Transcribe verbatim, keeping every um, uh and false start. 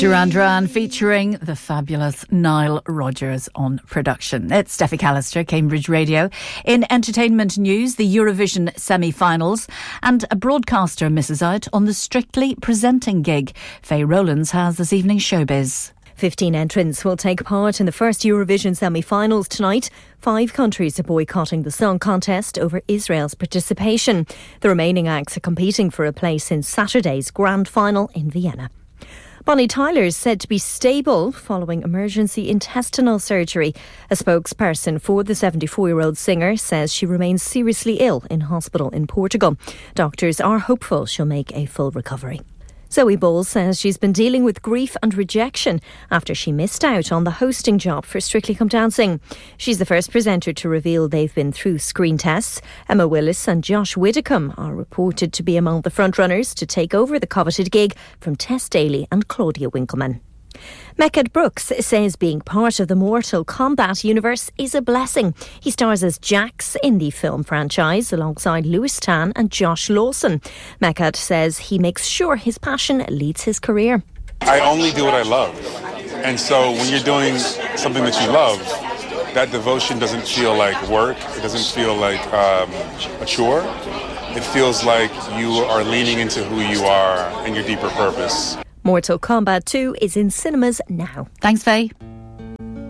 Duran Duran featuring the fabulous Nile Rodgers on production. It's Steffi Callister, Cambridge Radio. In entertainment news, the Eurovision semi-finals, and a broadcaster misses out on the Strictly presenting gig. Faye Rowlands has this evening's showbiz. Fifteen entrants will take part in the first Eurovision semi-finals tonight. Five countries are boycotting the song contest over Israel's participation. The remaining acts are competing for a place in Saturday's grand final in Vienna. Bonnie Tyler is said to be stable following emergency intestinal surgery. A spokesperson for the seventy-four-year-old singer says she remains seriously ill in hospital in Portugal. Doctors are hopeful she'll make a full recovery. Zoe Bowles says she's been dealing with grief and rejection after she missed out on the hosting job for Strictly Come Dancing. She's the first presenter to reveal they've been through screen tests. Emma Willis and Josh Widdicombe are reported to be among the frontrunners to take over the coveted gig from Tess Daly and Claudia Winkleman. Mehcad Brooks says being part of the Mortal Kombat universe is a blessing. He stars as Jax in the film franchise alongside Lewis Tan and Josh Lawson. Mehcad says he makes sure his passion leads his career. I only do what I love. And so when you're doing something that you love, that devotion doesn't feel like work. It doesn't feel like um, a chore. It feels like you are leaning into who you are and your deeper purpose. Mortal Kombat two is in cinemas now. Thanks, Faye.